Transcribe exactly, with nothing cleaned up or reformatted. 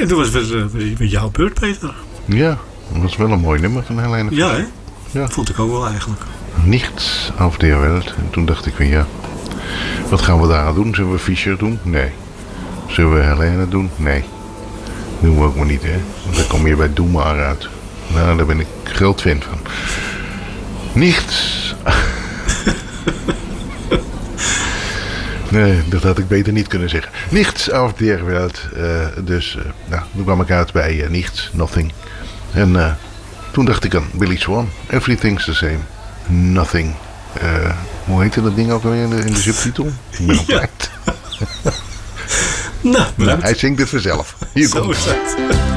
En toen was het weer, weer, weer jouw beurt, Peter. Ja, dat was wel een mooi nummer van Helene Fischer. Ja, hè? Ja. Vond ik ook wel eigenlijk. Niets auf der Welt. En toen dacht ik van ja, wat gaan we daar aan doen? Zullen we Fischer doen? Nee. Zullen we Helene doen? Nee. Doen we ook maar niet, hè. Want dan kom je bij Doe maar uit. Nou, daar ben ik groot fan van. Niets. Nee, dat had ik beter niet kunnen zeggen. Niets auf der Welt. Uh, dus, uh, nou, toen kwam ik uit bij uh, Niets, Nothing. En uh, toen dacht ik aan Billy Swan. Everything's the same. Nothing. Uh, hoe heette dat ding ook alweer in de, in de subtitel? Ik ben al kwijt. Nou, nou, hij zingt het vanzelf. Hier Zo komt is het.